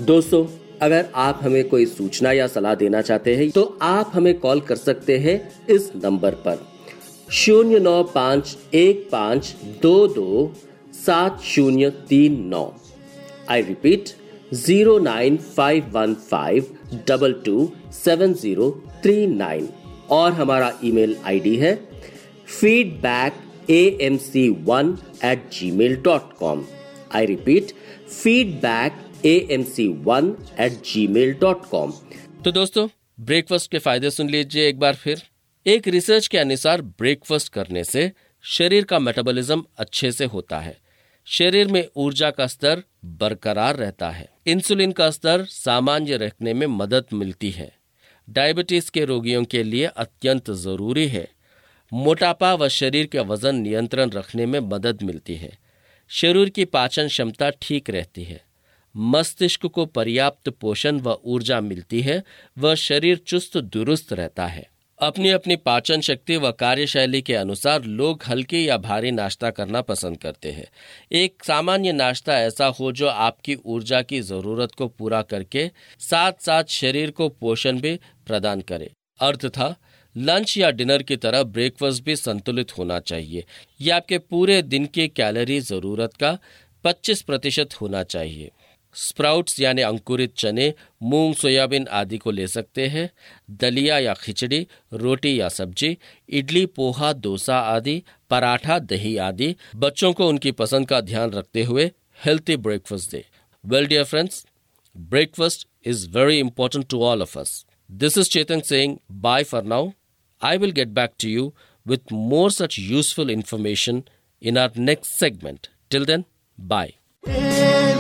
दोस्तों, अगर आप हमें कोई सूचना या सलाह देना चाहते हैं तो आप हमें कॉल कर सकते हैं इस नंबर पर 095112270039। आई रिपीट 09515227039 और हमारा ईमेल आईडी है feedbackAMC1@gmail.com। I repeat feedbackAMC1@gmail.com। तो दोस्तों, ब्रेकफास्ट के फायदे सुन लीजिए एक बार फिर। एक रिसर्च के अनुसार ब्रेकफास्ट करने से शरीर का मेटाबॉलिज्म अच्छे से होता है, शरीर में ऊर्जा का स्तर बरकरार रहता है, इंसुलिन का स्तर सामान्य रखने में मदद मिलती है, डायबिटीज के रोगियों के लिए अत्यंत जरूरी है, मोटापा व शरीर के वजन नियंत्रण रखने में मदद मिलती है, शरीर की पाचन क्षमता ठीक रहती है, मस्तिष्क को पर्याप्त पोषण व ऊर्जा मिलती है व शरीर चुस्त दुरुस्त रहता है। अपनी अपनी पाचन शक्ति व कार्यशैली के अनुसार लोग हल्की या भारी नाश्ता करना पसंद करते हैं। एक सामान्य नाश्ता ऐसा हो जो आपकी ऊर्जा की जरूरत को पूरा करके साथ साथ शरीर को पोषण भी प्रदान करे। अर्थ था लंच या डिनर की तरह ब्रेकफास्ट भी संतुलित होना चाहिए। यह आपके पूरे दिन की कैलोरी जरूरत का 25% होना चाहिए। स्प्राउट्स यानी अंकुरित चने, मूंग, सोयाबीन आदि को ले सकते हैं। दलिया या खिचड़ी, रोटी या सब्जी, इडली, पोहा, डोसा आदि, पराठा, दही आदि बच्चों को उनकी पसंद का ध्यान रखते हुए healthy breakfast they. Well dear friends, breakfast is very important to all of us. This is Chetan saying bye for now. I will get back to you with more such useful information in our next segment. Till then, bye.